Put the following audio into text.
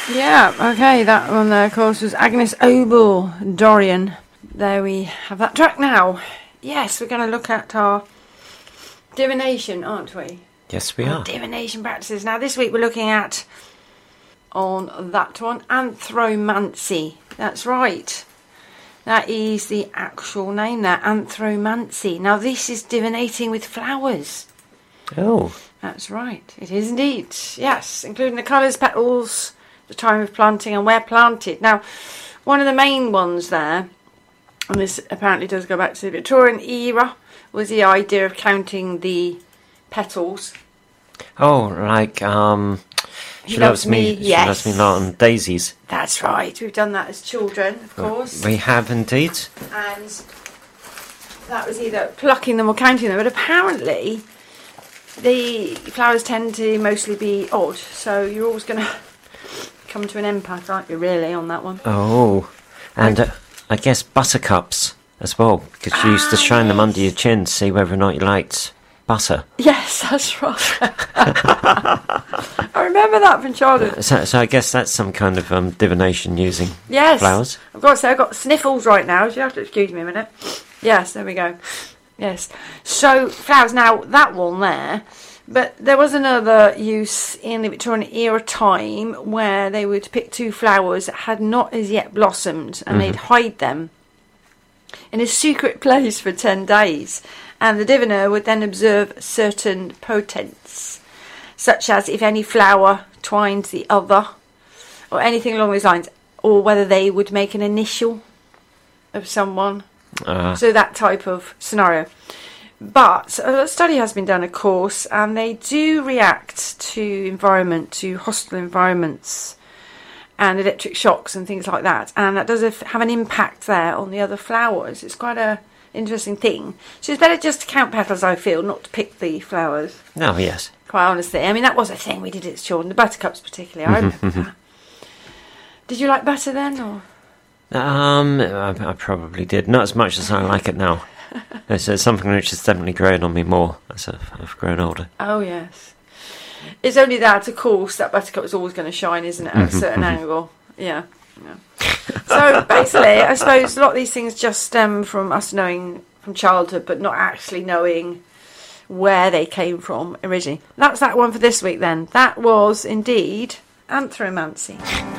Yeah, okay, that one there, of course, was Agnes Obel, Dorian. There we have that track now. Yes, we're going to look at our divination, aren't we? Yes, we are. Divination practices. Now, this week we're looking at, on that one, anthromancy. That's right. That is the actual name there, anthromancy. Now, this is divinating with flowers. Oh. That's right. It is indeed. Yes, including the colours, petals, the time of planting and where planted. Now, one of the main ones there, and this apparently does go back to the Victorian era, was the idea of counting the petals. Oh, like, She loves me, yes. She loves me not on daisies. That's right. We've done that as children, of course. We have indeed. And that was either plucking them or counting them. But apparently, the flowers tend to mostly be odd. So you're always going to come to an impasse, aren't you, really, on that one? Oh. And I guess buttercups as well. Because you used to shine them under your chin to see whether or not you liked butter. Yes, that's right. I remember that from childhood. So I guess that's some kind of divination using flowers. I've got to say, I've got sniffles right now, so you have to excuse me a minute. Yes, there we go. Yes. So, flowers. Now, that one there, but there was another use in the Victorian era time where they would pick two flowers that had not as yet blossomed, and they'd hide them in a secret place for 10 days. And the diviner would then observe certain portents, such as if any flower twined the other, or anything along those lines, or whether they would make an initial of someone. So that type of scenario. But a study has been done, of course, and they do react to hostile environments and electric shocks and things like that. And that does have an impact there on the other flowers. It's quite a interesting thing. So it's better just to count petals, I feel, not to pick the flowers. Oh, yes. Quite honestly. I mean, that was a thing we did as children. The buttercups particularly. I remember that. Did you like butter then, or? I probably did. Not as much as I like it now. It's something which has definitely grown on me more as I've grown older. Oh, yes. It's only that, of course, that buttercup is always going to shine, isn't it, at a certain angle. Yeah. So, basically, I suppose a lot of these things just stem from us knowing from childhood, but not actually knowing where they came from originally. That's that one for this week, then. That was, indeed, anthromancy.